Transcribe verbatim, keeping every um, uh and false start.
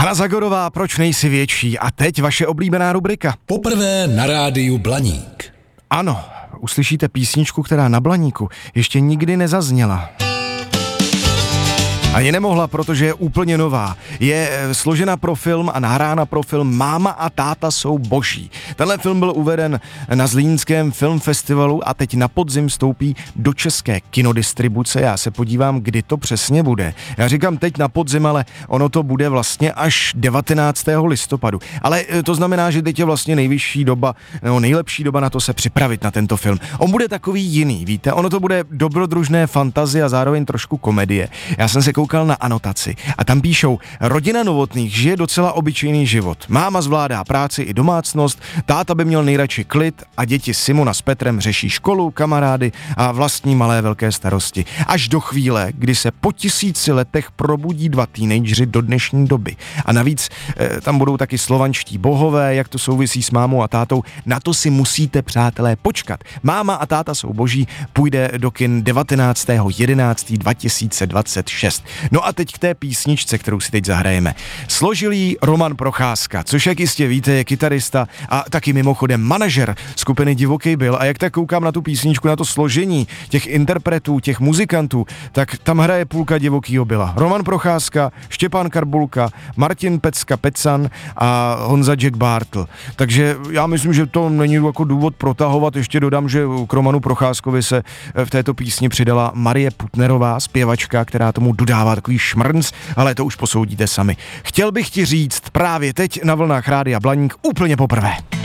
Hana Zagorová, proč nejsi větší? A teď vaše oblíbená rubrika. Poprvé na rádiu Blaník. Ano, uslyšíte písničku, která na Blaníku ještě nikdy nezazněla. Ani nemohla, protože je úplně nová. Je složena pro film a nahrána pro film Máma a táta jsou boží. Tenhle film byl uveden na Zlínském filmfestivalu a teď na podzim vstoupí do české kinodistribuce. Já se podívám, kdy to přesně bude. Já říkám teď na podzim, ale ono to bude vlastně až devatenáctého listopadu. Ale to znamená, že teď je vlastně nejvyšší doba, nebo nejlepší doba na to se připravit na tento film. On bude takový jiný, víte? Ono to bude dobrodružné fantazie a zároveň trošku komedie. Já jsem se koukal na anotaci a tam píšou: rodina Novotných žije docela obyčejný život. Máma zvládá práci i domácnost, táta by měl nejradši klid a děti Simona s Petrem řeší školu, kamarády a vlastní malé velké starosti. Až do chvíle, kdy se po tisíci letech probudí dva teenageři do dnešní doby. A navíc e, tam budou taky slovanští bohové, jak to souvisí s mámou a tátou. Na to si musíte, přátelé, počkat. Máma a táta jsou boží půjde do kin devatenáctého jedenáctého dva tisíce dvacet šest. No a teď k té písničce, kterou si teď zahrajeme. Složil jí Roman Procházka, což jak jistě víte, je kytarista a taky mimochodem manažer skupiny Divoký Bill. A jak tak koukám na tu písničku, na to složení těch interpretů, těch muzikantů, tak tam hraje půlka Divokýho Billa. Roman Procházka, Štěpán Karbulka, Martin Pecka Pecan a Honza Jack Bartl. Takže já myslím, že to není jako důvod protahovat. Ještě dodám, že k Romanu Procházkovi se v této písni přidala Marie Putnerová, zpěvačka, která tomu dodává takový šmrnc, ale to už posoudíte sami. Chtěl bych ti říct právě teď na vlnách Rádia Blaník úplně poprvé.